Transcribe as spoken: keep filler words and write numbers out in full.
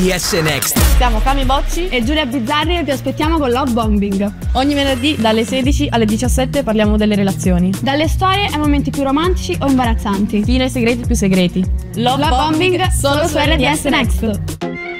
D S Next. Siamo Cami Bocci e Giulia Bizzarri e vi aspettiamo con Love Bombing. Ogni venerdì dalle sedici alle diciassette parliamo delle relazioni. Dalle storie ai momenti più romantici o imbarazzanti. Fino ai segreti più segreti. Love, Love Bombing, Bombing solo su R D S Next.